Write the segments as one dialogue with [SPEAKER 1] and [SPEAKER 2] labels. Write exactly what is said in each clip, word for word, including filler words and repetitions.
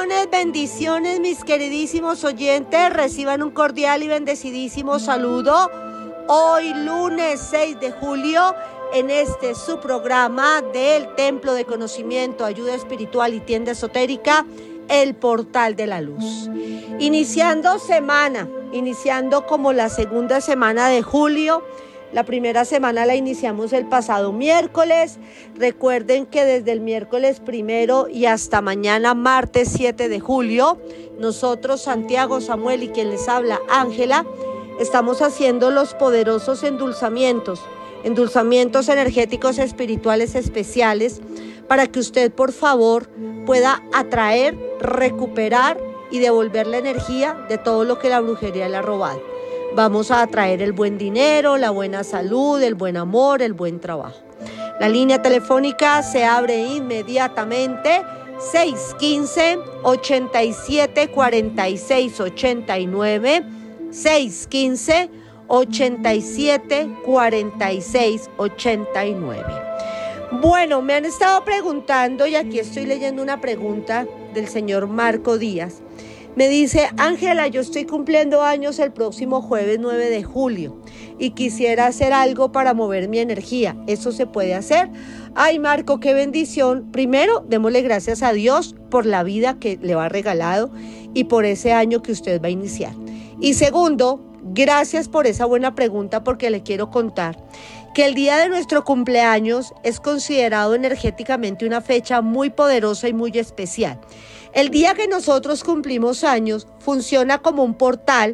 [SPEAKER 1] Bendiciones, bendiciones, mis queridísimos oyentes. Reciban un cordial y bendecidísimo saludo. Hoy, lunes seis de julio, en este su programa del Templo de Conocimiento, Ayuda Espiritual y Tienda Esotérica, El Portal de la Luz. Iniciando semana, iniciando como la segunda semana de julio. La primera semana la iniciamos el pasado miércoles. Recuerden que desde el miércoles primero y hasta mañana, martes siete de julio, nosotros, Santiago, Samuel y quien les habla, Ángela, estamos haciendo los poderosos endulzamientos, endulzamientos energéticos espirituales especiales para que usted, por favor, pueda atraer, recuperar y devolver la energía de todo lo que la brujería le ha robado. Vamos a atraer el buen dinero, la buena salud, el buen amor, el buen trabajo. La línea telefónica se abre inmediatamente, seis uno cinco, ocho siete, cuatro seis ocho nueve, seis uno cinco, ocho siete, cuatro seis ocho nueve. Bueno, me han estado preguntando, y aquí estoy leyendo una pregunta del señor Marco Díaz. Me dice: Ángela, yo estoy cumpliendo años el próximo jueves nueve de julio y quisiera hacer algo para mover mi energía. ¿Eso se puede hacer? Ay, Marco, qué bendición. Primero, démosle gracias a Dios por la vida que le va regalado y por ese año que usted va a iniciar. Y segundo, gracias por esa buena pregunta, porque le quiero contar que el día de nuestro cumpleaños es considerado energéticamente una fecha muy poderosa y muy especial. El día que nosotros cumplimos años funciona como un portal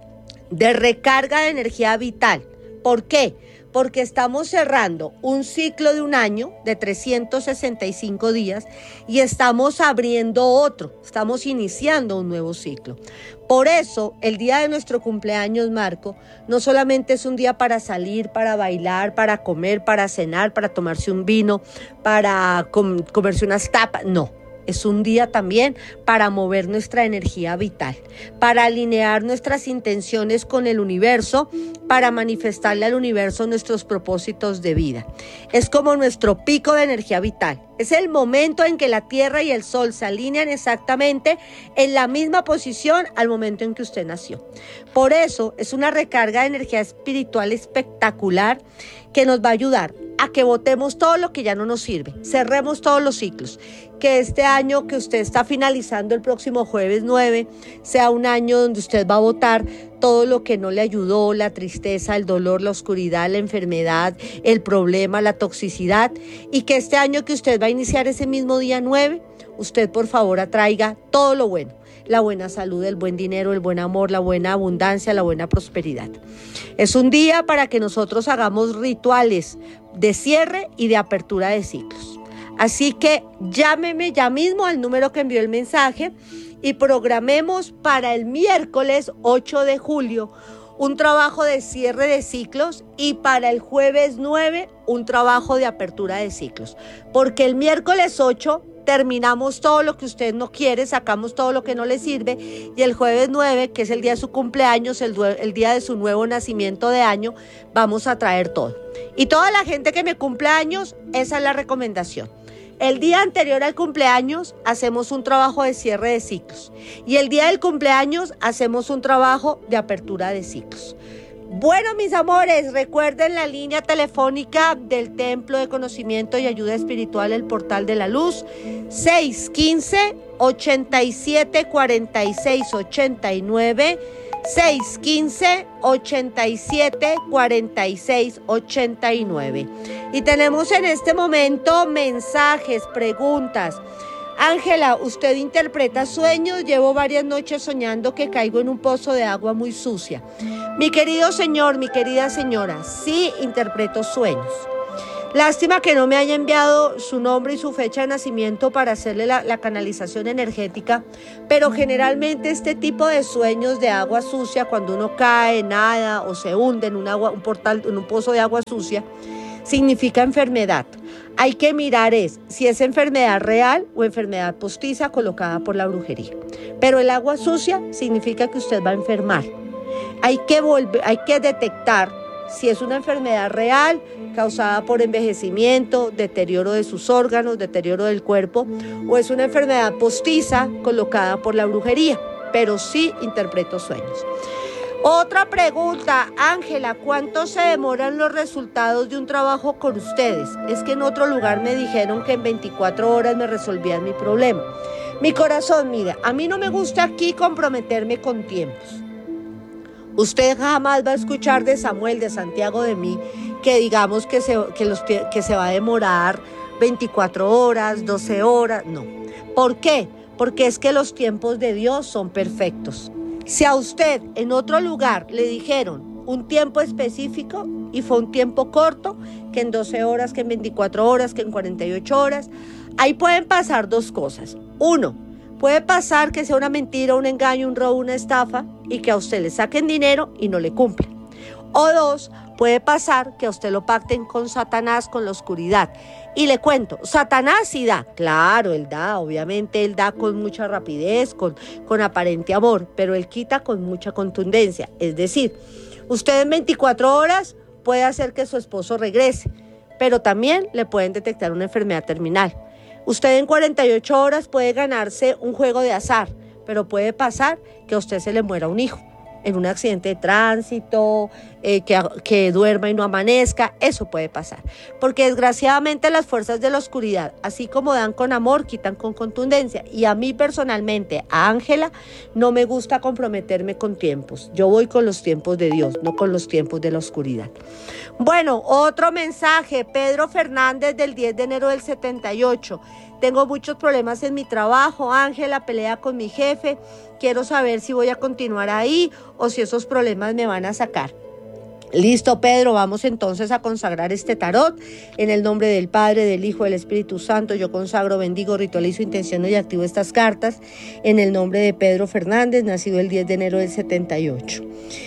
[SPEAKER 1] de recarga de energía vital. ¿Por qué? Porque estamos cerrando un ciclo de un año de trescientos sesenta y cinco días y estamos abriendo otro, estamos iniciando un nuevo ciclo. Por eso, el día de nuestro cumpleaños, Marco, no solamente es un día para salir, para bailar, para comer, para cenar, para tomarse un vino, para com- comerse unas tapas, no. Es un día también para mover nuestra energía vital, para alinear nuestras intenciones con el universo, para manifestarle al universo nuestros propósitos de vida. Es como nuestro pico de energía vital. Es el momento en que la Tierra y el Sol se alinean exactamente en la misma posición al momento en que usted nació. Por eso es una recarga de energía espiritual espectacular que nos va a ayudar a que botemos todo lo que ya no nos sirve, cerremos todos los ciclos, que este año que usted está finalizando el próximo jueves nueve sea un año donde usted va a botar todo lo que no le ayudó, la tristeza, el dolor, la oscuridad, la enfermedad, el problema, la toxicidad, y que este año que usted va a iniciar ese mismo día nueve, usted por favor atraiga todo lo bueno. La buena salud, el buen dinero, el buen amor, la buena abundancia, la buena prosperidad. Es un día para que nosotros hagamos rituales de cierre y de apertura de ciclos. Así que llámeme ya mismo al número que envió el mensaje y programemos para el miércoles ocho de julio un trabajo de cierre de ciclos y para el jueves nueve un trabajo de apertura de ciclos. Porque el miércoles ocho terminamos todo lo que usted no quiere, sacamos todo lo que no le sirve, y el jueves nueve, que es el día de su cumpleaños, el, el día de su nuevo nacimiento de año, vamos a traer todo. Y toda la gente que me cumple años, esa es la recomendación. El día anterior al cumpleaños hacemos un trabajo de cierre de ciclos y el día del cumpleaños hacemos un trabajo de apertura de ciclos. Bueno, mis amores, recuerden la línea telefónica del Templo de Conocimiento y Ayuda Espiritual, El Portal de la Luz, seis uno cinco, ocho siete, cuatro seis ocho nueve, seis uno cinco, ocho siete, cuatro seis ocho nueve. Y tenemos en este momento mensajes, preguntas. Ángela, usted interpreta sueños, llevo varias noches soñando que caigo en un pozo de agua muy sucia. Mi querido señor, mi querida señora, sí interpreto sueños. Lástima que no me haya enviado su nombre y su fecha de nacimiento para hacerle la, la canalización energética, pero generalmente este tipo de sueños de agua sucia, cuando uno cae, nada o se hunde en un, agua, un, portal, en un pozo de agua sucia, significa enfermedad. Hay que mirar es si es enfermedad real o enfermedad postiza colocada por la brujería. Pero el agua sucia significa que usted va a enfermar. Hay que volver, hay que detectar si es una enfermedad real, causada por envejecimiento, deterioro de sus órganos, deterioro del cuerpo, o es una enfermedad postiza colocada por la brujería, pero sí interpreto sueños. Otra pregunta, Ángela, ¿cuánto se demoran los resultados de un trabajo con ustedes? Es que en otro lugar me dijeron que en veinticuatro horas me resolvían mi problema. Mi corazón, mira, a mí no me gusta aquí comprometerme con tiempos. Usted jamás va a escuchar de Samuel, de Santiago, de mí, que digamos que se, que los, que se va a demorar veinticuatro horas, doce horas, no. ¿Por qué? Porque es que los tiempos de Dios son perfectos. Si a usted en otro lugar le dijeron un tiempo específico y fue un tiempo corto, que en doce horas, que en veinticuatro horas, que en cuarenta y ocho horas, ahí pueden pasar dos cosas. Uno, puede pasar que sea una mentira, un engaño, un robo, una estafa y que a usted le saquen dinero y no le cumplan. O dos, puede pasar que a usted lo pacten con Satanás, con la oscuridad. Y le cuento, Satanás sí da, claro, él da, obviamente él da con mucha rapidez, con, con aparente amor, pero él quita con mucha contundencia. Es decir, usted en veinticuatro horas puede hacer que su esposo regrese, pero también le pueden detectar una enfermedad terminal. Usted en cuarenta y ocho horas puede ganarse un juego de azar, pero puede pasar que a usted se le muera un hijo en un accidente de tránsito, eh, que, que duerma y no amanezca, eso puede pasar. Porque desgraciadamente las fuerzas de la oscuridad, así como dan con amor, quitan con contundencia. Y a mí personalmente, a Ángela, no me gusta comprometerme con tiempos. Yo voy con los tiempos de Dios, no con los tiempos de la oscuridad. Bueno, otro mensaje, Pedro Fernández del diez de enero del setenta y ocho. Tengo muchos problemas en mi trabajo, Ángela, pelea con mi jefe, quiero saber si voy a continuar ahí o si esos problemas me van a sacar. Listo, Pedro, vamos entonces a consagrar este tarot. En el nombre del Padre, del Hijo, del Espíritu Santo, yo consagro, bendigo, ritualizo, intenciono y activo estas cartas. En el nombre de Pedro Fernández, nacido el diez de enero del setenta y ocho.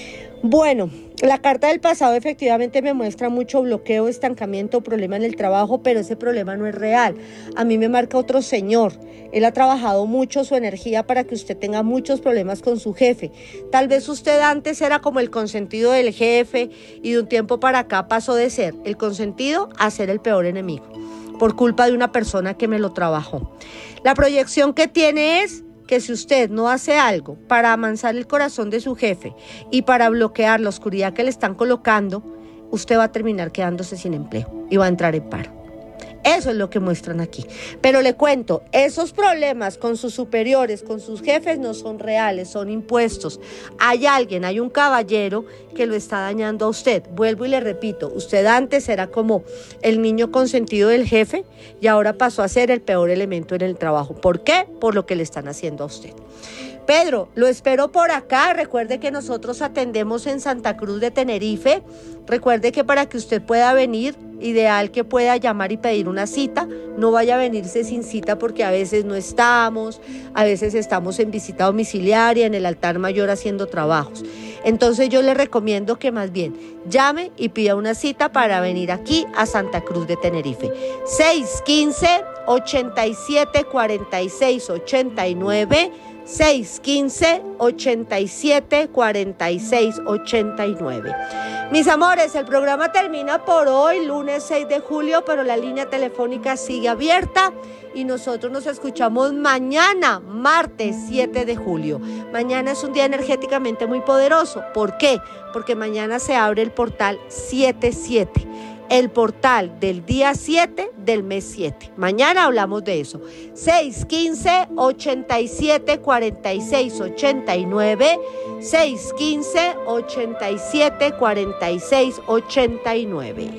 [SPEAKER 1] Bueno, la carta del pasado efectivamente me muestra mucho bloqueo, estancamiento, problema en el trabajo, pero ese problema no es real. A mí me marca otro señor. Él ha trabajado mucho su energía para que usted tenga muchos problemas con su jefe. Tal vez usted antes era como el consentido del jefe y de un tiempo para acá pasó de ser el consentido a ser el peor enemigo por culpa de una persona que me lo trabajó. La proyección que tiene es que si usted no hace algo para amansar el corazón de su jefe y para bloquear la oscuridad que le están colocando, usted va a terminar quedándose sin empleo y va a entrar en paro. Eso es lo que muestran aquí. Pero le cuento, esos problemas con sus superiores, con sus jefes, no son reales, son impuestos. Hay alguien, hay un caballero que lo está dañando a usted. Vuelvo y le repito, usted antes era como el niño consentido del jefe y ahora pasó a ser el peor elemento en el trabajo. ¿Por qué? Por lo que le están haciendo a usted. Pedro, lo espero por acá. Recuerde que nosotros atendemos en Santa Cruz de Tenerife. Recuerde que para que usted pueda venir, ideal que pueda llamar y pedir una cita. No vaya a venirse sin cita porque a veces no estamos, a veces estamos en visita domiciliaria, en el altar mayor haciendo trabajos. Entonces yo le recomiendo que más bien llame y pida una cita para venir aquí a Santa Cruz de Tenerife. seis uno cinco, ochenta y siete, cuarenta y seis, ochenta y nueve, seis uno cinco, ochenta y siete, cuarenta y seis, ochenta y nueve. Mis amores, el programa termina por hoy, lunes seis de julio, pero la línea telefónica sigue abierta y nosotros nos escuchamos mañana, martes siete de julio. Mañana es un día energéticamente muy poderoso. ¿Por qué? Porque mañana se abre el portal siete siete. El portal del día siete del mes siete. Mañana hablamos de eso. seis uno cinco, ochenta y siete, cuarenta y seis, ochenta y nueve. seis uno cinco, ochenta y siete, cuarenta y seis, ochenta y nueve.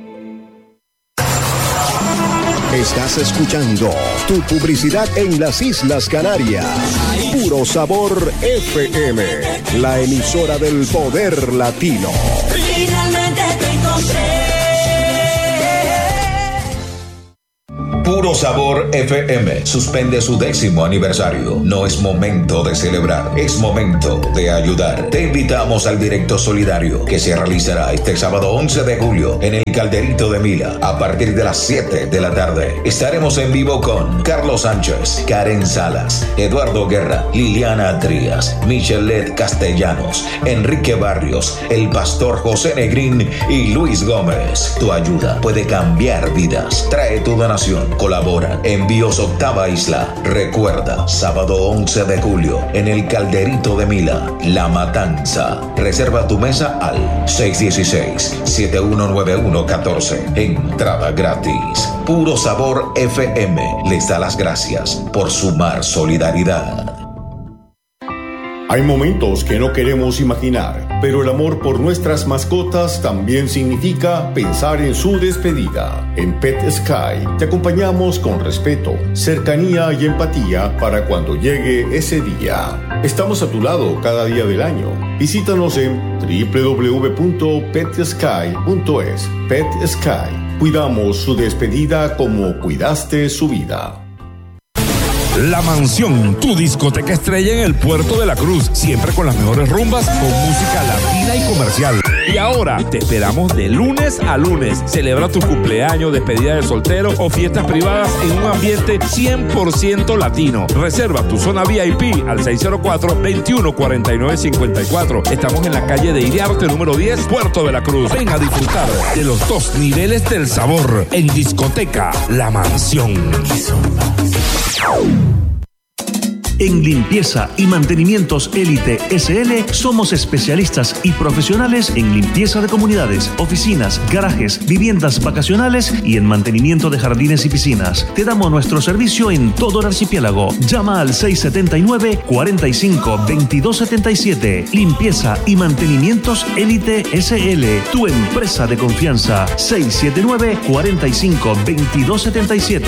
[SPEAKER 2] Estás escuchando tu publicidad en las Islas Canarias. Puro Sabor F M, la emisora del poder latino. Finalmente te encontré.
[SPEAKER 3] Puro Sabor F M suspende su décimo aniversario. No es momento de celebrar, es momento de ayudar. Te invitamos al directo solidario que se realizará este sábado once de julio en el Calderito de Mila a partir de las siete de la tarde. Estaremos en vivo con Carlos Sánchez, Karen Salas, Eduardo Guerra, Liliana Trías, Michelet Castellanos, Enrique Barrios, el pastor José Negrín y Luis Gómez. Tu ayuda puede cambiar vidas. Trae tu donación. Colabora. Envíos Octava Isla. Recuerda, sábado once de julio en el Calderito de Mila, La Matanza. Reserva tu mesa al seis uno seis, siete uno nueve uno uno cuatro. Entrada gratis. Puro Sabor F M les da las gracias por sumar solidaridad.
[SPEAKER 2] Hay momentos que no queremos imaginar, pero el amor por nuestras mascotas también significa pensar en su despedida. En Pet Sky te acompañamos con respeto, cercanía y empatía para cuando llegue ese día. Estamos a tu lado cada día del año. Visítanos en doble u doble u doble u punto pet sky punto es. Pet Sky. Cuidamos su despedida como cuidaste su vida.
[SPEAKER 4] La Mansión, tu discoteca estrella en el Puerto de la Cruz, siempre con las mejores rumbas, con música latina y comercial. Y ahora te esperamos de lunes a lunes. Celebra tu cumpleaños, despedida de soltero o fiestas privadas en un ambiente cien por ciento latino. Reserva tu zona V I P al seis cero cuatro, veintiuno cuarenta y nueve cincuenta y cuatro. Estamos en la calle de Iriarte número diez, Puerto de la Cruz. Ven a disfrutar de los dos niveles del sabor en discoteca La Mansión.
[SPEAKER 5] En limpieza y mantenimientos Élite S L somos especialistas y profesionales en limpieza de comunidades, oficinas, garajes, viviendas vacacionales y en mantenimiento de jardines y piscinas. Te damos nuestro servicio en todo el archipiélago. Llama al seis siete nueve, cuatro cinco, veintidós setenta y siete. Limpieza y mantenimientos Élite S L, tu empresa de confianza. seis siete nueve, cuatro cinco, veintidós setenta y siete.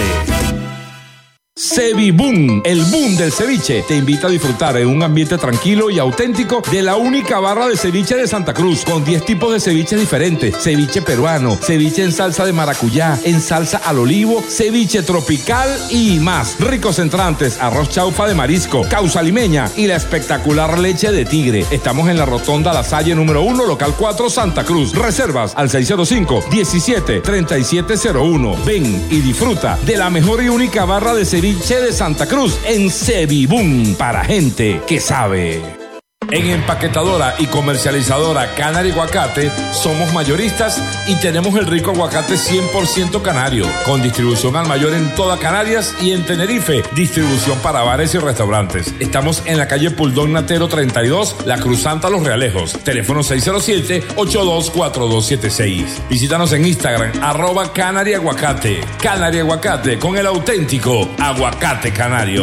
[SPEAKER 4] Ceviboom, el boom del ceviche, te invita a disfrutar en un ambiente tranquilo y auténtico de la única barra de ceviche de Santa Cruz, con diez tipos de ceviches diferentes: ceviche peruano, ceviche en salsa de maracuyá, en salsa al olivo, ceviche tropical y más. Ricos entrantes, arroz chaufa de marisco, causa limeña y la espectacular leche de tigre. Estamos en la rotonda La Salle número uno, local cuatro, Santa Cruz. Reservas al seis cero cinco, diecisiete, treinta y siete cero uno. Ven y disfruta de la mejor y única barra de ceviche de Santa Cruz en Ceviboom, para gente que sabe. En empaquetadora y comercializadora Canary Aguacate somos mayoristas y tenemos el rico aguacate cien por ciento canario, con distribución al mayor en toda Canarias y en Tenerife, distribución para bares y restaurantes. Estamos en la calle Puldón Natero treinta y dos, La Cruz Santa, Los Realejos. Teléfono seis cero siete, ocho dos cuatro dos siete seis. Visítanos en Instagram, arroba Canary Aguacate. Canary Aguacate, con el auténtico aguacate canario.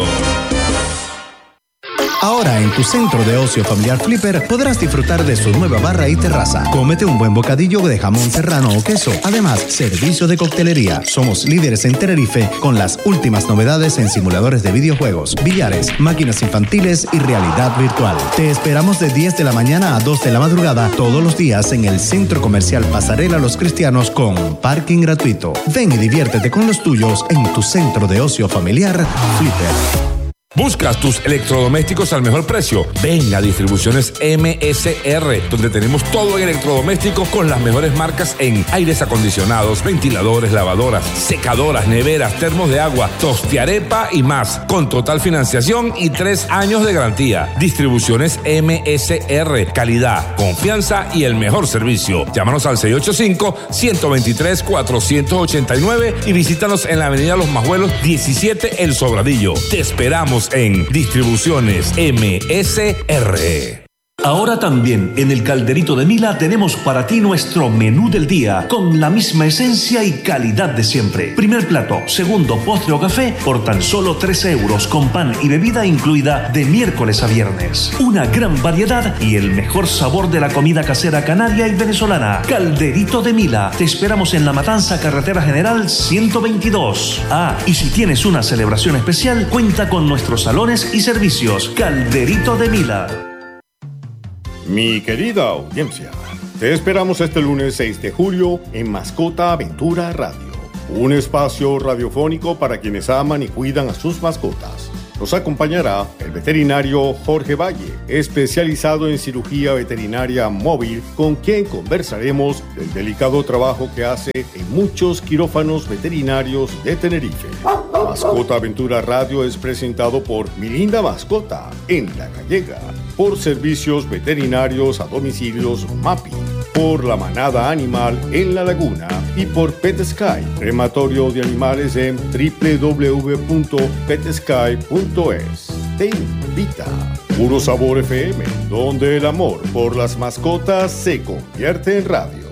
[SPEAKER 6] Ahora en tu centro de ocio familiar Flipper podrás disfrutar de su nueva barra y terraza. Cómete un buen bocadillo de jamón serrano o queso. Además, servicio de coctelería. Somos líderes en Tenerife con las últimas novedades en simuladores de videojuegos, billares, máquinas infantiles y realidad virtual. Te esperamos de diez de la mañana a dos de la madrugada todos los días en el Centro Comercial Pasarela Los Cristianos con parking gratuito. Ven y diviértete con los tuyos en tu centro de ocio familiar Flipper.
[SPEAKER 4] ¿Buscas tus electrodomésticos al mejor precio? Ven a Distribuciones M S R, donde tenemos todo en electrodomésticos con las mejores marcas en aires acondicionados, ventiladores, lavadoras, secadoras, neveras, termos de agua, tostiarepa y más, con total financiación y tres años de garantía. Distribuciones M S R, calidad, confianza y el mejor servicio. Llámanos al seis ocho cinco, uno dos tres, cuatro ocho nueve y visítanos en la avenida Los Majuelos diecisiete, El Sobradillo. Te esperamos en Distribuciones M S R.
[SPEAKER 5] Ahora también en el Calderito de Mila tenemos para ti nuestro menú del día con la misma esencia y calidad de siempre. Primer plato, segundo, postre o café por tan solo trece euros con pan y bebida incluida de miércoles a viernes. Una gran variedad y el mejor sabor de la comida casera canaria y venezolana. Calderito de Mila. Te esperamos en La Matanza, Carretera General ciento veintidós. Ah, y si tienes una celebración especial, cuenta con nuestros salones y servicios. Calderito de Mila.
[SPEAKER 2] Mi querida audiencia, te esperamos este lunes seis de julio en Mascota Aventura Radio. un espacio radiofónico para quienes aman y cuidan a sus mascotas. Nos acompañará el veterinario Jorge Valle, especializado en cirugía veterinaria móvil, con quien conversaremos del delicado trabajo que hace en muchos quirófanos veterinarios de Tenerife. Mascota Aventura Radio es presentado por Mi Linda Mascota en La Gallega, por Servicios Veterinarios a Domicilios MAPI, por La Manada Animal en La Laguna y por PetSky, crematorio de animales en doble u doble u doble u punto pet sky punto es. Te invita. Puro Sabor F M, donde el amor por las mascotas se convierte en radio.